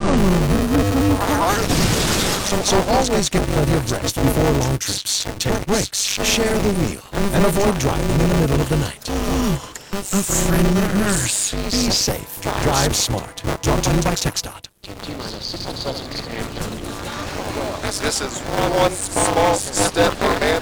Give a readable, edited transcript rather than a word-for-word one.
So always get plenty of rest before long trips. Take breaks, share the wheel, and avoid driving in the middle of the night. A friendly nurse. Be safe. Drive smart. Brought to you by TxDOT. This is one small step for man.